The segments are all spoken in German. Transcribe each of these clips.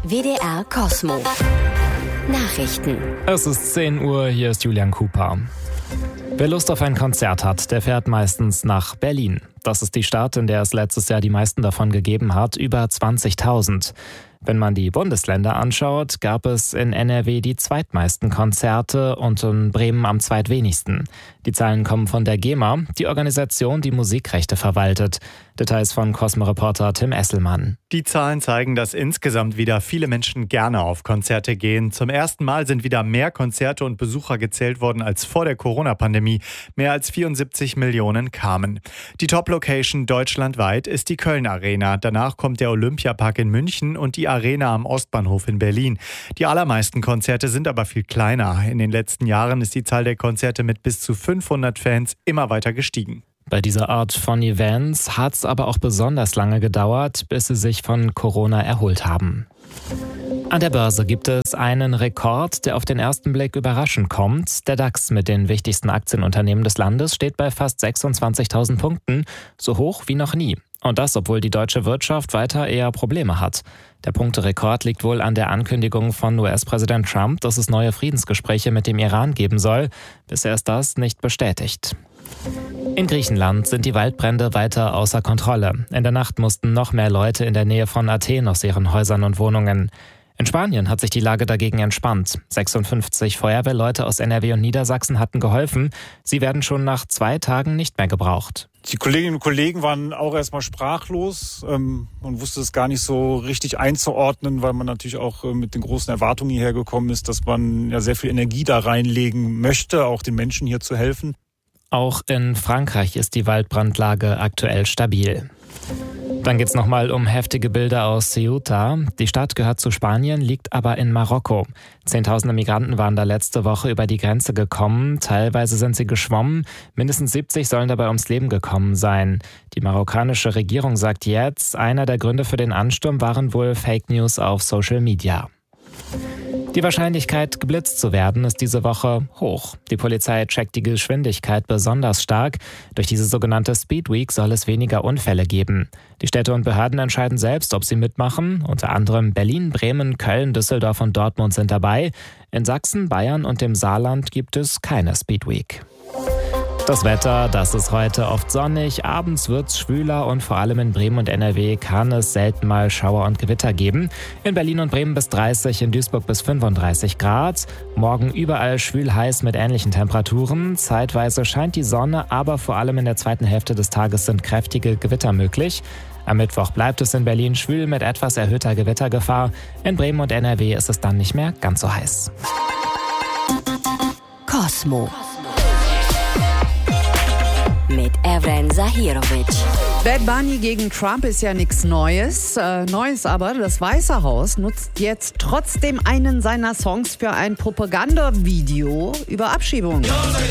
WDR Cosmo. Nachrichten. Es ist 10 Uhr, hier ist Julian Cooper. Wer Lust auf ein Konzert hat, der fährt meistens nach Berlin. Das ist die Stadt, in der es letztes Jahr die meisten davon gegeben hat, über 20.000. Wenn man die Bundesländer anschaut, gab es in NRW die zweitmeisten Konzerte und in Bremen am zweitwenigsten. Die Zahlen kommen von der GEMA, die Organisation, die Musikrechte verwaltet. Details von Cosmo-Reporter Tim Esselmann. Die Zahlen zeigen, dass insgesamt wieder viele Menschen gerne auf Konzerte gehen. Zum ersten Mal sind wieder mehr Konzerte und Besucher gezählt worden als vor der Corona-Pandemie. Mehr als 74 Millionen kamen. Die Top-Location deutschlandweit ist die Köln-Arena. Danach kommt der Olympiapark in München und die Arena am Ostbahnhof in Berlin. Die allermeisten Konzerte sind aber viel kleiner. In den letzten Jahren ist die Zahl der Konzerte mit bis zu 500 Fans immer weiter gestiegen. Bei dieser Art von Events hat es aber auch besonders lange gedauert, bis sie sich von Corona erholt haben. An der Börse gibt es einen Rekord, der auf den ersten Blick überraschend kommt. Der DAX mit den wichtigsten Aktienunternehmen des Landes steht bei fast 26.000 Punkten, so hoch wie noch nie. Und das, obwohl die deutsche Wirtschaft weiter eher Probleme hat. Der Punkterekord liegt wohl an der Ankündigung von US-Präsident Trump, dass es neue Friedensgespräche mit dem Iran geben soll. Bisher ist das nicht bestätigt. In Griechenland sind die Waldbrände weiter außer Kontrolle. In der Nacht mussten noch mehr Leute in der Nähe von Athen aus ihren Häusern und Wohnungen. In Spanien hat sich die Lage dagegen entspannt. 56 Feuerwehrleute aus NRW und Niedersachsen hatten geholfen. Sie werden schon nach 2 Tagen nicht mehr gebraucht. Die Kolleginnen und Kollegen waren auch erstmal sprachlos. Man wusste es gar nicht so richtig einzuordnen, weil man natürlich auch mit den großen Erwartungen hierher gekommen ist, dass man ja sehr viel Energie da reinlegen möchte, auch den Menschen hier zu helfen. Auch in Frankreich ist die Waldbrandlage aktuell stabil. Dann geht's nochmal um heftige Bilder aus Ceuta. Die Stadt gehört zu Spanien, liegt aber in Marokko. Zehntausende Migranten waren da letzte Woche über die Grenze gekommen. Teilweise sind sie geschwommen. Mindestens 70 sollen dabei ums Leben gekommen sein. Die marokkanische Regierung sagt jetzt, einer der Gründe für den Ansturm waren wohl Fake News auf Social Media. Die Wahrscheinlichkeit, geblitzt zu werden, ist diese Woche hoch. Die Polizei checkt die Geschwindigkeit besonders stark. Durch diese sogenannte Speed Week soll es weniger Unfälle geben. Die Städte und Behörden entscheiden selbst, ob sie mitmachen. Unter anderem Berlin, Bremen, Köln, Düsseldorf und Dortmund sind dabei. In Sachsen, Bayern und dem Saarland gibt es keine Speed Week. Das Wetter, das ist heute oft sonnig, abends wird's schwüler und vor allem in Bremen und NRW kann es selten mal Schauer und Gewitter geben. In Berlin und Bremen bis 30, in Duisburg bis 35 Grad. Morgen überall schwül heiß mit ähnlichen Temperaturen. Zeitweise scheint die Sonne, aber vor allem in der zweiten Hälfte des Tages sind kräftige Gewitter möglich. Am Mittwoch bleibt es in Berlin schwül mit etwas erhöhter Gewittergefahr. In Bremen und NRW ist es dann nicht mehr ganz so heiß. Cosmo. Mit Evren Zahirovic. Bad Bunny gegen Trump ist ja nichts Neues. Neues aber, das Weiße Haus nutzt jetzt trotzdem einen seiner Songs für ein Propagandavideo über Abschiebungen.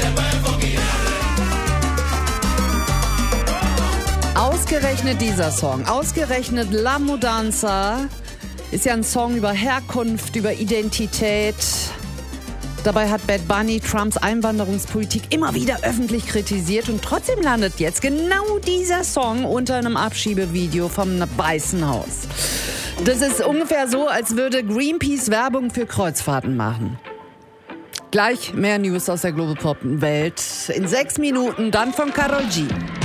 Ausgerechnet dieser Song, ausgerechnet La Mudanza, ist ja ein Song über Herkunft, über Identität. Dabei hat Bad Bunny Trumps Einwanderungspolitik immer wieder öffentlich kritisiert und trotzdem landet jetzt genau dieser Song unter einem Abschiebevideo vom Weißen Haus. Das ist ungefähr so, als würde Greenpeace Werbung für Kreuzfahrten machen. Gleich mehr News aus der Global-Pop-Welt in 6 Minuten, dann von Karol G.